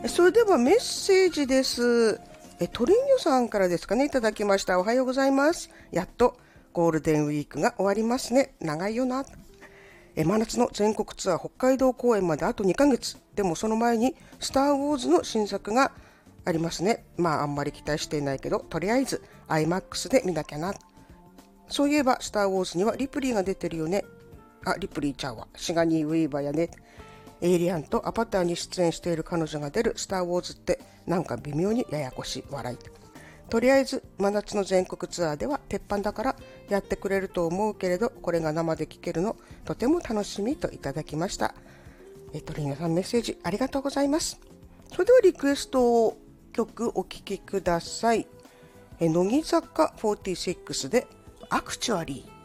それではメッセージです。トリンニョさんからですかね、いただきました。おはようございます。やっとゴールデンウィークが終わりますね。長いよな。真夏の全国ツアー北海道公演まであと2ヶ月。でもその前にスター・ウォーズの新作がありますね。あんまり期待していないけど、とりあえず IMAX で見なきゃな。そういえばスター・ウォーズにはリプリーが出てるよね。リプリーちゃんはシガニー・ウィーバーやね。エイリアンとアバターに出演している彼女が出るスター・ウォーズってなんか微妙にややこしい笑い。とりあえず真夏の全国ツアーでは鉄板だからやってくれると思うけれど、これが生で聴けるのとても楽しみといただきました。リーナさんメッセージありがとうございます。それではリクエスト曲お聴きください。乃木坂46でアクチュアリー。